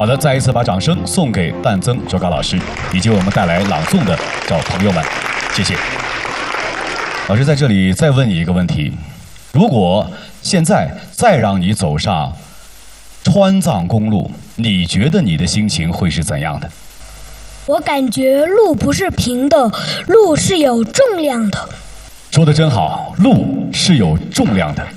好的，再一次把掌声送给旦增周刚老师以及我们带来朗诵的小朋友们，谢谢。老师在这里再问你一个问题：如果现在再让你走上川藏公路，你觉得你的心情会是怎样的？ 我感觉路不是平的，路是有重量的。 说得真好，路是有重量的。